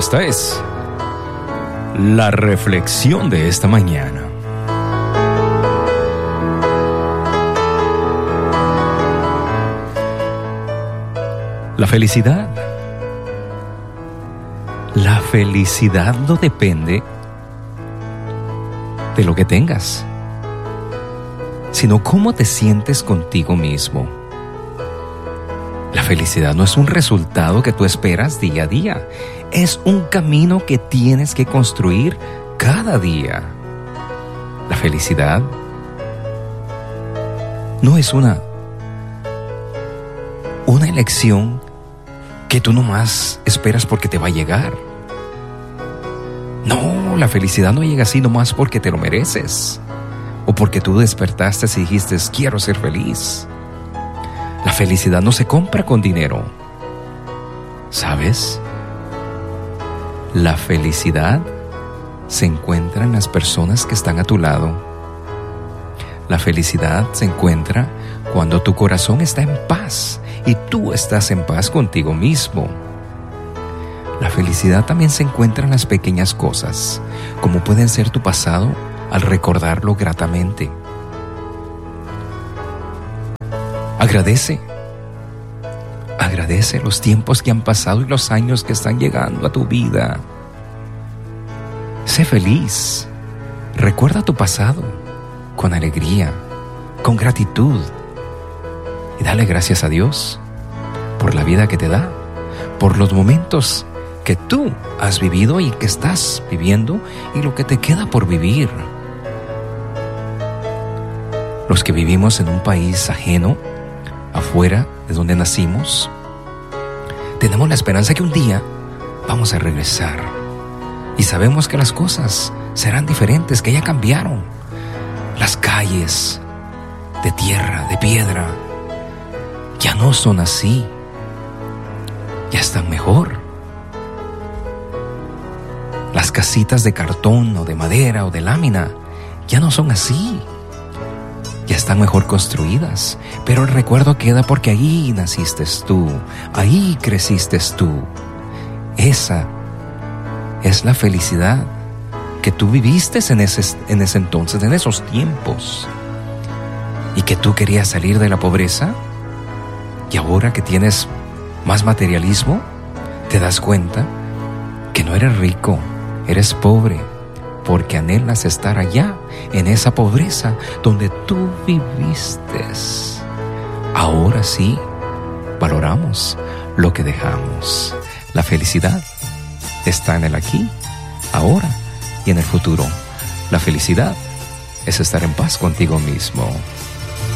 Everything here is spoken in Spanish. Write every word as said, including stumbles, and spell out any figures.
esta es la reflexión de esta mañana. La felicidad. La felicidad no depende de lo que tengas, sino cómo te sientes contigo mismo. La felicidad no es un resultado que tú esperas día a día, es un camino que tienes que construir cada día. La felicidad no es una, una elección que tú nomás esperas porque te va a llegar. No, la felicidad no llega así nomás porque te lo mereces o porque tú despertaste y dijiste quiero ser feliz. La felicidad no se compra con dinero. ¿Sabes? La felicidad se encuentra en las personas que están a tu lado. La felicidad se encuentra cuando tu corazón está en paz y tú estás en paz contigo mismo. La felicidad también se encuentra en las pequeñas cosas, como pueden ser tu pasado al recordarlo gratamente. Agradece. Agradece los tiempos que han pasado y los años que están llegando a tu vida. Sé feliz. Recuerda tu pasado con alegría, con gratitud. Y dale gracias a Dios por la vida que te da, por los momentos que tú has vivido y que estás viviendo y lo que te queda por vivir. Los que vivimos en un país ajeno, afuera de donde nacimos, tenemos la esperanza que un día vamos a regresar y sabemos que las cosas serán diferentes, que ya cambiaron. Las calles de tierra, de piedra, ya no son así, ya están mejor. Las casitas de cartón o de madera o de lámina ya no son así, ya están mejor construidas, pero el recuerdo queda porque ahí naciste tú, ahí creciste tú. Esa es la felicidad que tú viviste en ese, en ese entonces, en esos tiempos, y que tú querías salir de la pobreza, y ahora que tienes más materialismo, te das cuenta que no eres rico, eres pobre, porque anhelas estar allá, en esa pobreza donde tú viviste. Ahora sí, valoramos lo que dejamos. La felicidad está en el aquí, ahora y en el futuro. La felicidad es estar en paz contigo mismo.